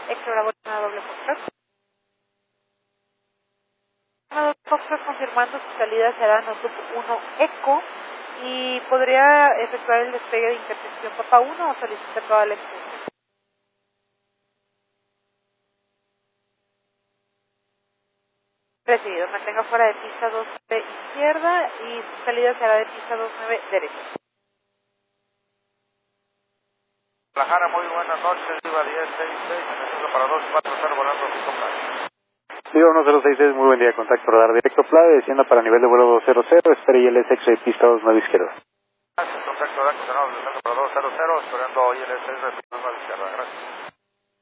Héctor Bravo, una doble Foxtrot confirmando su salida será Nosub 1 Eco y podría efectuar el despegue de intersección Papa 1 o solicita toda la extensión. Recibido, mantenga fuera de pista 29 izquierda y su salida será de pista 29 derecha. Guadalajara, muy buenas noches, Viva 1066, para 240 volando Pico Playa. Viva 1066, muy buen día, contacto radar directo Playa, descienda para nivel de vuelo 200, espere ILS X-ray pista 29 izquierda. Contacto radar, desciendo para 200, esperando ILS